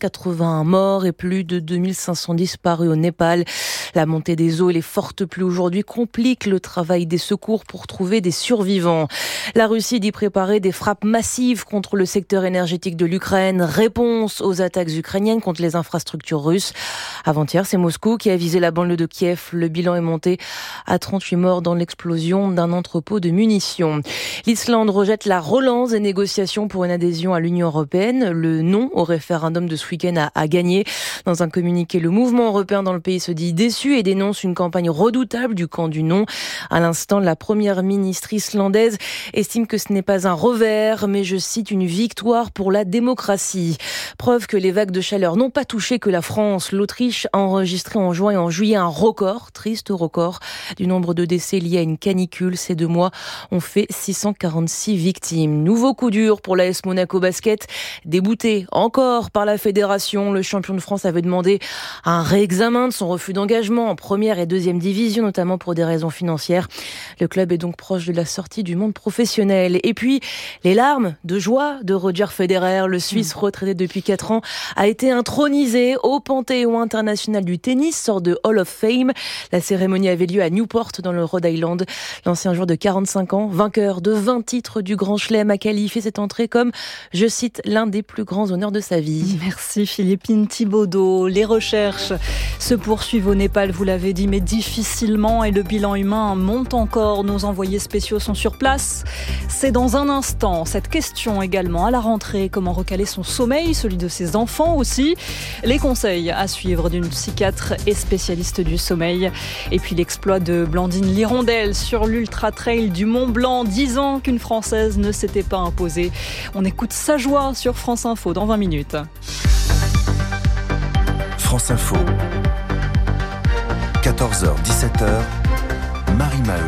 781 morts et plus de 2500 disparus au Népal. La montée des eaux et les fortes pluies aujourd'hui compliquent le travail des secours pour trouver des survivants. La Russie dit préparer des frappes massives contre le secteur énergétique de l'Ukraine. Réponse aux attaques ukrainiennes contre les infrastructures russes. Avant-hier, c'est Moscou qui a visé la banlieue de Kiev. Le bilan est monté à 38 morts dans l'explosion d'un entrepôt de munitions. L'Islande rejette la relance des négociations pour une adhésion à l'Union européenne. Le non au référendum de ce week-end a gagné. Dans un communiqué, le mouvement européen dans le pays se dit déçu et dénonce une campagne redoutable du camp du non. À l'instant, la première ministre islandaise estime que ce n'est pas un revers, mais je cite, une victoire pour la démocratie. Preuve que les vagues de chaleur n'ont pas touché que la France. L'Autriche a enregistré en juin et en juillet un record, triste record, du nombre de décès liés à une canicule. Ces 2 mois ont fait 646 victimes. Nouveau coup dur pour l'AS Monaco Basket. Débouté encore par la fédération, le champion de France avait demandé un réexamen de son refus d'engagement en première et deuxième division, notamment pour des raisons financières. Le club est donc proche de la sortie du monde professionnel. Et puis, les larmes de joie de Roger Federer, le Suisse retraité depuis 4 ans, a été intronisé au Panthéon international du tennis, sorte de Hall of Fame. La cérémonie avait lieu à Newport, dans le Rhode Island. L'ancien joueur de 45 ans, vainqueur de 20 titres du Grand Chelem, a qualifié cette entrée comme, je cite, l'un des plus grands honneurs de sa vie. Merci Philippine Thibaudot. Les recherches se poursuivent au Népal, vous l'avez dit, mais difficilement, et le bilan humain monte encore. Nos envoyés spéciaux sont sur place. C'est dans un instant. Cette question également à la rentrée, comment recaler son sommeil, celui de ses enfants aussi. Les conseils à suivre d'une psychiatre et spécialiste du sommeil. Et puis l'exploit de Blandine Lirondelle sur l'Ultra Trail du Mont Blanc. 10 ans qu'une Française ne s'était pas imposée. On écoute sa joie sur France Info dans 20 minutes. France Info. 14h-17h, Marie Maheu.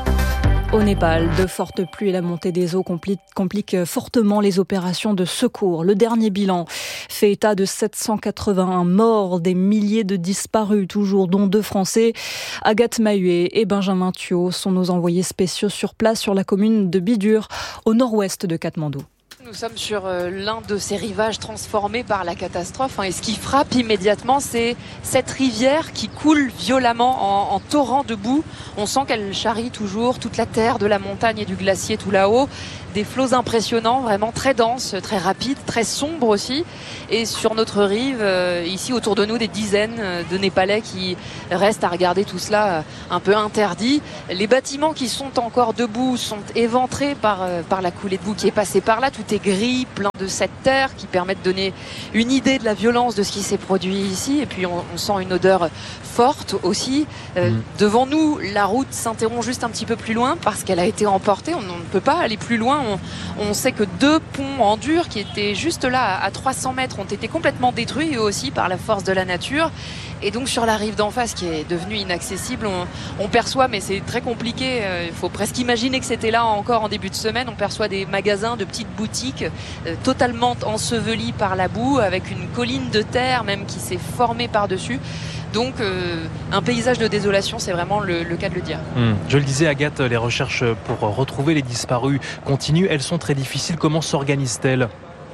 Au Népal, de fortes pluies et la montée des eaux compliquent fortement les opérations de secours. Le dernier bilan fait état de 781 morts, des milliers de disparus, toujours, dont 2 Français. Agathe Mahuet et Benjamin Thuot sont nos envoyés spéciaux sur place sur la commune de Bidur, au nord-ouest de Katmandou. Nous sommes sur l'un de ces rivages transformés par la catastrophe. Et ce qui frappe immédiatement, c'est cette rivière qui coule violemment en torrent de boue. On sent qu'elle charrie toujours toute la terre de la montagne et du glacier tout là-haut. Des flots impressionnants, vraiment très denses, très rapides, très sombres aussi. Et sur notre rive, ici autour de nous, des dizaines de Népalais qui restent à regarder tout cela un peu interdit. Les bâtiments qui sont encore debout sont éventrés par la coulée de boue qui est passée par là. Tout est gris, plein de cette terre qui permet de donner une idée de la violence de ce qui s'est produit ici. Et puis on sent une odeur forte aussi. Devant nous, la route s'interrompt juste un petit peu plus loin parce qu'elle a été emportée. On ne peut pas aller plus loin. On sait que 2 ponts en dur qui étaient juste là à 300 mètres ont été complètement détruits eux aussi par la force de la nature. Et donc sur la rive d'en face qui est devenue inaccessible, on perçoit, mais c'est très compliqué, il faut presque imaginer que c'était là encore en début de semaine, on perçoit des magasins, de petites boutiques totalement ensevelies par la boue, avec une colline de terre même qui s'est formée par-dessus. Donc un paysage de désolation, c'est vraiment le cas de le dire. Je le disais, Agathe, les recherches pour retrouver les disparus continuent. Elles sont très difficiles. Comment s'organisent-elles ?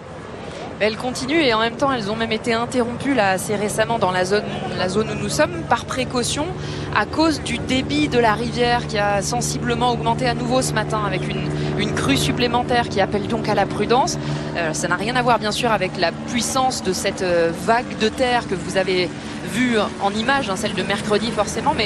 Elles continuent et en même temps elles ont même été interrompues là assez récemment dans la zone où nous sommes par précaution à cause du débit de la rivière qui a sensiblement augmenté à nouveau ce matin avec une crue supplémentaire qui appelle donc à la prudence. Ça n'a rien à voir bien sûr avec la puissance de cette vague de terre que vous avez vue en image, celle de mercredi forcément, mais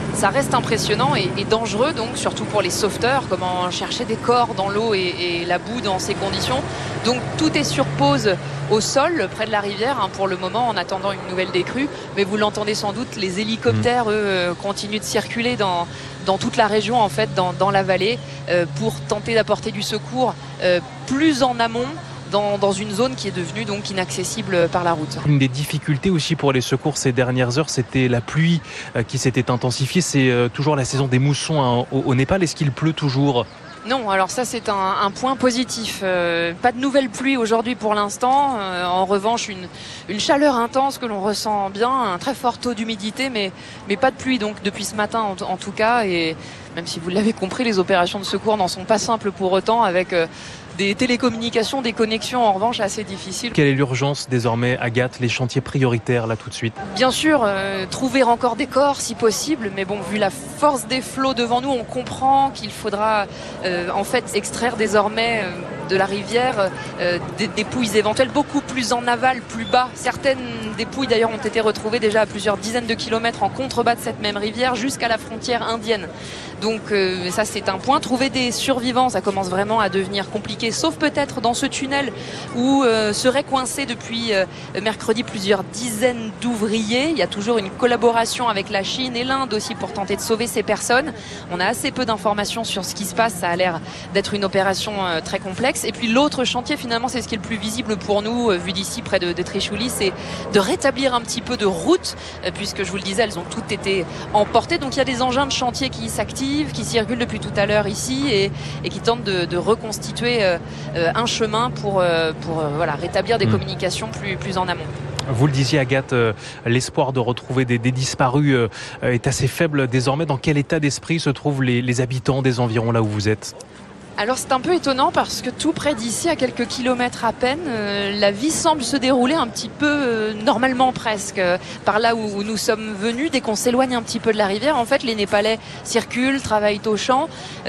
ça reste impressionnant et dangereux, donc surtout pour les sauveteurs, comment chercher des corps dans l'eau et la boue dans ces conditions. Donc tout est sur pause au sol, près de la rivière, pour le moment, en attendant une nouvelle décrue. Mais vous l'entendez sans doute, les hélicoptères, eux, continuent de circuler dans toute la région, en fait, dans la vallée, pour tenter d'apporter du secours plus en amont, dans une zone qui est devenue donc inaccessible par la route. Une des difficultés aussi pour les secours ces dernières heures, c'était la pluie qui s'était intensifiée. C'est toujours la saison des moussons au Népal. Est-ce qu'il pleut toujours ? Non, alors ça c'est un point positif. Pas de nouvelles pluies aujourd'hui pour l'instant. En revanche, une chaleur intense que l'on ressent bien, un très fort taux d'humidité, mais pas de pluie donc depuis ce matin en tout cas. Et même si vous l'avez compris, les opérations de secours n'en sont pas simples pour autant, avec des télécommunications, des connexions en revanche assez difficiles. Quelle est l'urgence désormais, Agathe, les chantiers prioritaires là tout de suite ? Bien sûr, trouver encore des corps si possible, mais bon, vu la force des flots devant nous, on comprend qu'il faudra en fait extraire désormais de la rivière des dépouilles éventuelles beaucoup plus en aval, plus bas. Certaines dépouilles d'ailleurs ont été retrouvées déjà à plusieurs dizaines de kilomètres en contrebas de cette même rivière jusqu'à la frontière indienne. Donc ça c'est un point. Trouver des survivants, ça commence vraiment à devenir compliqué, sauf peut-être dans ce tunnel où seraient coincés depuis mercredi plusieurs dizaines d'ouvriers. Il y a toujours une collaboration avec la Chine et l'Inde aussi pour tenter de sauver ces personnes. On a assez peu d'informations sur ce qui se passe, ça a l'air d'être une opération très complexe. Et puis l'autre chantier finalement, c'est ce qui est le plus visible pour nous, vu d'ici près de Trishuli, c'est de rétablir un petit peu de route, puisque je vous le disais, elles ont toutes été emportées. Donc il y a des engins de chantier qui s'activent, qui circulent depuis tout à l'heure ici et qui tentent de reconstituer un chemin pour rétablir des communications plus en amont. Vous le disiez, Agathe, l'espoir de retrouver des disparus est assez faible désormais. Dans quel état d'esprit se trouvent les habitants des environs là où vous êtes ? Alors c'est un peu étonnant parce que tout près d'ici, à quelques kilomètres à peine, la vie semble se dérouler un petit peu normalement presque. Par là où nous sommes venus, dès qu'on s'éloigne un petit peu de la rivière, en fait les Népalais circulent, travaillent au champ.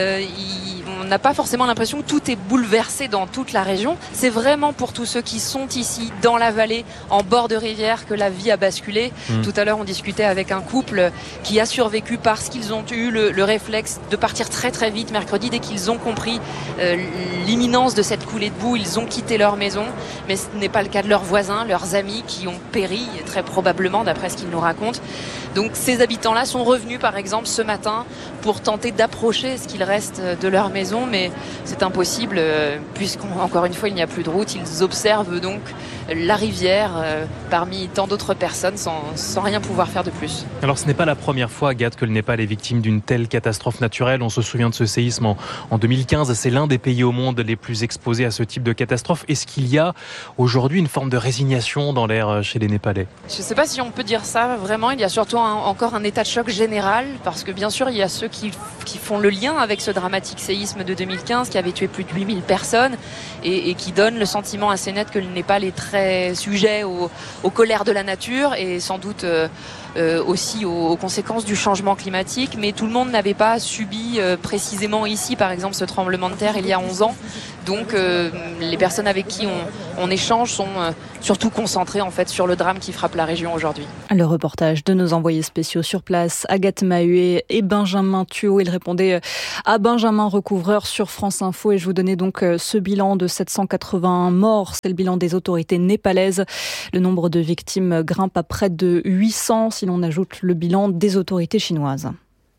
On n'a pas forcément l'impression que tout est bouleversé dans toute la région. C'est vraiment pour tous ceux qui sont ici, dans la vallée, en bord de rivière, que la vie a basculé. Tout à l'heure, on discutait avec un couple qui a survécu parce qu'ils ont eu le réflexe de partir très très vite mercredi. Dès qu'ils ont compris l'imminence de cette coulée de boue, ils ont quitté leur maison. Mais ce n'est pas le cas de leurs voisins, leurs amis qui ont péri, très probablement, d'après ce qu'ils nous racontent. Donc ces habitants-là sont revenus, par exemple, ce matin pour tenter d'approcher ce qu'il reste de leur maison, mais c'est impossible puisqu'encore une fois il n'y a plus de route. Ils observent donc la rivière parmi tant d'autres personnes sans rien pouvoir faire de plus. Alors ce n'est pas la première fois, Agathe, que le Népal est victime d'une telle catastrophe naturelle. On se souvient de ce séisme en 2015. C'est l'un des pays au monde les plus exposés à ce type de catastrophe. Est-ce qu'il y a aujourd'hui une forme de résignation dans l'air chez les Népalais ? Je ne sais pas si on peut dire ça vraiment. Il y a surtout encore un état de choc général parce que bien sûr il y a ceux qui font le lien avec ce dramatique séisme de 2015 qui avait tué plus de 8000 personnes et qui donne le sentiment assez net que le Népal est très sujet aux colères de la nature et sans doute aussi aux conséquences du changement climatique, mais tout le monde n'avait pas subi précisément ici par exemple ce tremblement de terre il y a 11 ans. Donc les personnes avec qui on échange sont surtout concentrées en fait sur le drame qui frappe la région aujourd'hui. Le reportage de nos envoyés spéciaux sur place, Agathe Mahué et Benjamin Thuot. Il répondait à Benjamin Recouvreur sur France Info et je vous donnais donc ce bilan de 781 morts. C'est le bilan des autorités népalaises. Le nombre de victimes grimpe à près de 800 si l'on ajoute le bilan des autorités chinoises.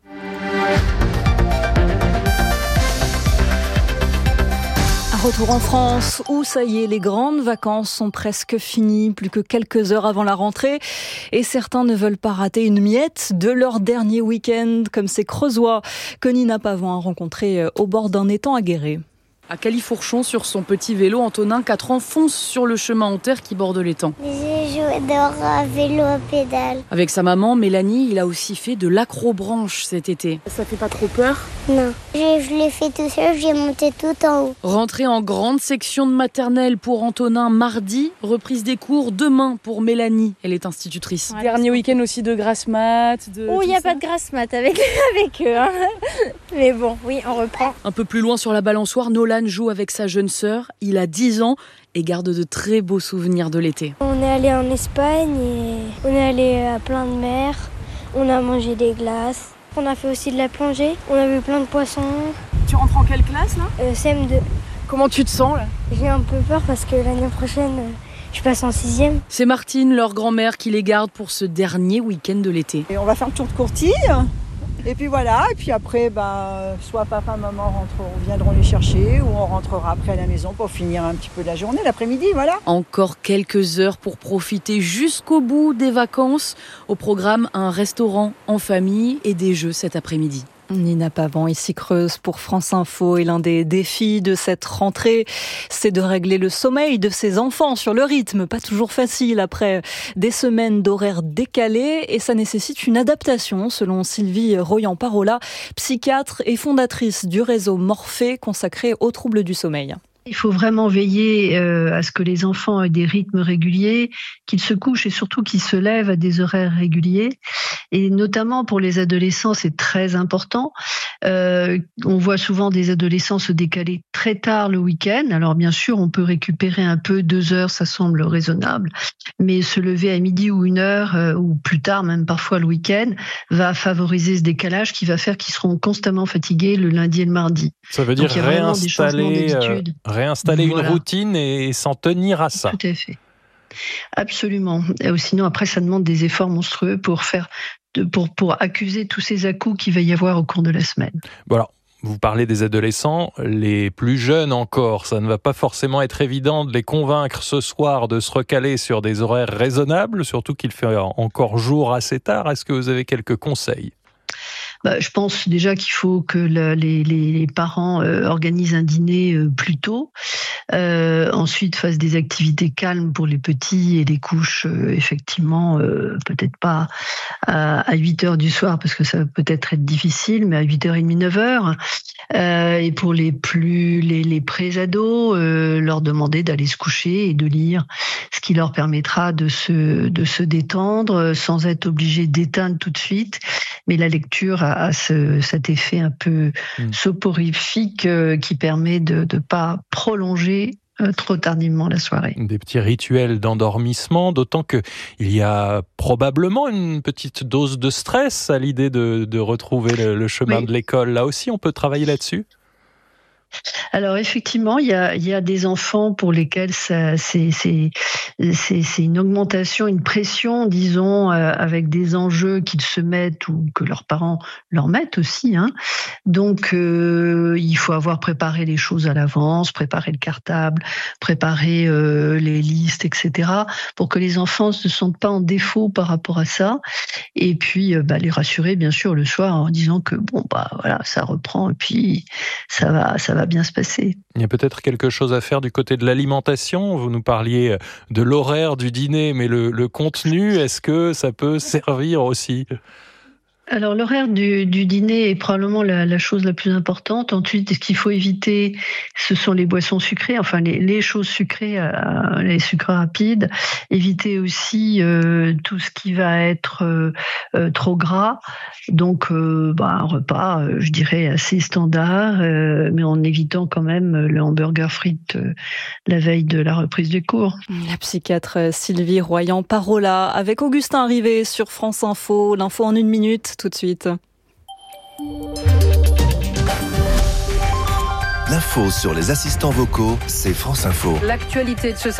Retour en France où ça y est, les grandes vacances sont presque finies, plus que quelques heures avant la rentrée et certains ne veulent pas rater une miette de leur dernier week-end comme ces Creusois que Nina Pavon a rencontrés au bord d'un étang à Guéret. À Califourchon, sur son petit vélo, Antonin, 4 ans, fonce sur le chemin en terre qui borde l'étang. J'ai joué dehors à vélo à pédale. Avec sa maman, Mélanie, il a aussi fait de l'acrobranche cet été. Ça fait pas trop peur ? Non. Je l'ai fait tout seul, j'ai monté tout en haut. Rentrée en grande section de maternelle pour Antonin mardi, reprise des cours demain pour Mélanie. Elle est institutrice. Ouais, dernier week-end aussi de grasse mat. Oh, il n'y a pas de grasse mat avec eux. Hein. Mais bon, oui, on reprend. Un peu plus loin sur la balançoire, Nolan joue avec sa jeune sœur. Il a 10 ans et garde de très beaux souvenirs de l'été. On est allé en Espagne et on est allé à plein de mers. On a mangé des glaces. On a fait aussi de la plongée. On a vu plein de poissons. Tu rentres en quelle classe là CM2. Comment tu te sens là? J'ai un peu peur parce que l'année prochaine, je passe en 6e. C'est Martine, leur grand-mère, qui les garde pour ce dernier week-end de l'été. Et on va faire le tour de Courtille. Et puis voilà, et puis après, soit papa, maman viendront les chercher ou on rentrera après à la maison pour finir un petit peu la journée, l'après-midi, voilà. Encore quelques heures pour profiter jusqu'au bout des vacances. Au programme, un restaurant en famille et des jeux cet après-midi. Nina Pavant, ici Creuse pour France Info. Et l'un des défis de cette rentrée, c'est de régler le sommeil de ses enfants sur le rythme. Pas toujours facile après des semaines d'horaires décalés. Et ça nécessite une adaptation, selon Sylvie Royan-Parola, psychiatre et fondatrice du réseau Morphée consacré aux troubles du sommeil. Il faut vraiment veiller à ce que les enfants aient des rythmes réguliers, qu'ils se couchent et surtout qu'ils se lèvent à des horaires réguliers. Et notamment pour les adolescents, c'est très important. On voit souvent des adolescents se décaler très tard le week-end. Alors bien sûr, on peut récupérer un peu, 2 heures, ça semble raisonnable. Mais se lever à midi ou 1 heure, ou plus tard, même parfois le week-end, va favoriser ce décalage qui va faire qu'ils seront constamment fatigués le lundi et le mardi. Ça veut dire réinstaller une routine et s'en tenir à ça. Tout à fait. Absolument. Sinon, après, ça demande des efforts monstrueux pour accuser tous ces à-coups qu'il va y avoir au cours de la semaine. Bon alors, vous parlez des adolescents, les plus jeunes encore, ça ne va pas forcément être évident de les convaincre ce soir de se recaler sur des horaires raisonnables, surtout qu'il fait encore jour assez tard. Est-ce que vous avez quelques conseils ? Je pense déjà qu'il faut que les parents organisent un dîner plus tôt, ensuite fassent des activités calmes pour les petits et les couchent effectivement peut-être pas à 8h du soir parce que ça va peut-être être difficile, mais à 8h30, 9h. Et pour les pré-ados, leur demander d'aller se coucher et de lire, ce qui leur permettra de se détendre sans être obligé d'éteindre tout de suite. Mais la lecture a cet effet un peu soporifique qui permet de ne pas prolonger trop tardivement la soirée. Des petits rituels d'endormissement, d'autant qu'il y a probablement une petite dose de stress à l'idée de retrouver le chemin de l'école. Là aussi, on peut travailler là-dessus ? Alors effectivement, il y a des enfants pour lesquels c'est une augmentation, une pression, disons, avec des enjeux qu'ils se mettent ou que leurs parents leur mettent aussi. Donc il faut avoir préparé les choses à l'avance, préparer le cartable, préparer les listes, etc. pour que les enfants ne se sentent pas en défaut par rapport à ça. Et puis les rassurer bien sûr le soir en disant que voilà, ça reprend et puis ça va bien se passer. Il y a peut-être quelque chose à faire du côté de l'alimentation. Vous nous parliez de l'horaire du dîner, mais le contenu, est-ce que ça peut servir aussi ? Alors l'horaire du dîner est probablement la chose la plus importante. Ensuite, ce qu'il faut éviter, ce sont les boissons sucrées, enfin les choses sucrées, les sucres rapides. Éviter aussi tout ce qui va être trop gras. Donc un repas, je dirais, assez standard, mais en évitant quand même le hamburger frites la veille de la reprise des cours. La psychiatre Sylvie Royan-Parola avec Augustin Rivet sur France Info. L'info en 1 minute. Tout de suite. L'info sur les assistants vocaux, c'est France Info. L'actualité de ce